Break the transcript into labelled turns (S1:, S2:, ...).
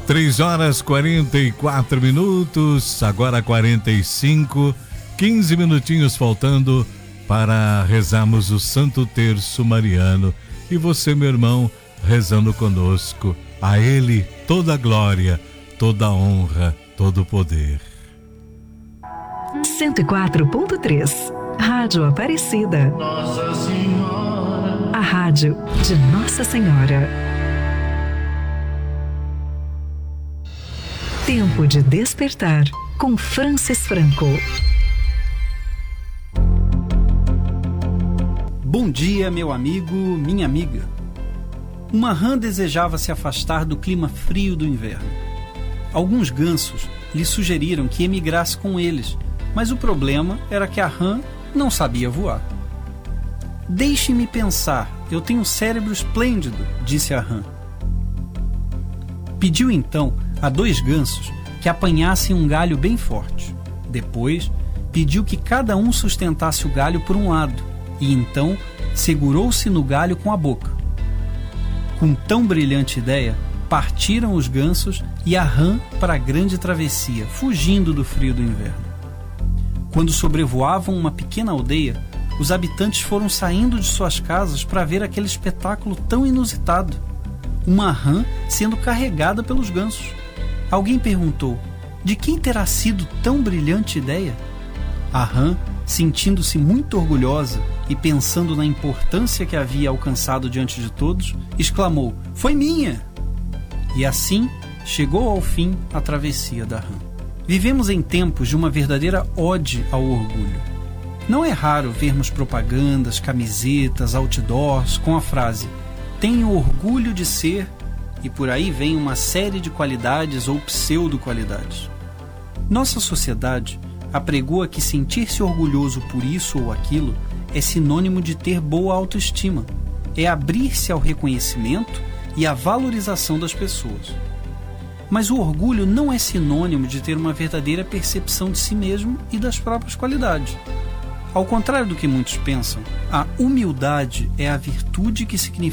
S1: 3h44, agora 45, 15 minutinhos faltando para rezarmos o Santo Terço Mariano. E você, meu irmão, rezando conosco. A Ele toda a glória, toda a honra, todo o poder.
S2: 104.3 Rádio Aparecida.
S3: Nossa Senhora.
S2: A rádio de Nossa Senhora. Tempo de despertar com Francis Franco.
S4: Bom dia, meu amigo, minha amiga. Uma rã desejava se afastar do clima frio do inverno. Alguns gansos lhe sugeriram que emigrasse com eles, mas o problema era que a rã não sabia voar. Deixe-me pensar, eu tenho um cérebro esplêndido, disse a rã. Pediu então a 2 gansos que apanhassem um galho bem forte. Depois, pediu que cada um sustentasse o galho por um lado e então segurou-se no galho com a boca. Com tão brilhante ideia, partiram os gansos e a rã para a grande travessia, fugindo do frio do inverno. Quando sobrevoavam uma pequena aldeia, os habitantes foram saindo de suas casas para ver aquele espetáculo tão inusitado. Uma rã sendo carregada pelos gansos. Alguém perguntou: de quem terá sido tão brilhante ideia? A rã, sentindo-se muito orgulhosa e pensando na importância que havia alcançado diante de todos, exclamou: foi minha! E assim chegou ao fim a travessia da rã. Vivemos em tempos de uma verdadeira ode ao orgulho. Não é raro vermos propagandas, camisetas, outdoors com a frase "tenho orgulho de ser", e por aí vem uma série de qualidades ou pseudo-qualidades. Nossa sociedade apregoa que sentir-se orgulhoso por isso ou aquilo é sinônimo de ter boa autoestima, é abrir-se ao reconhecimento e à valorização das pessoas. Mas o orgulho não é sinônimo de ter uma verdadeira percepção de si mesmo e das próprias qualidades. Ao contrário do que muitos pensam, a humildade é a virtude que significa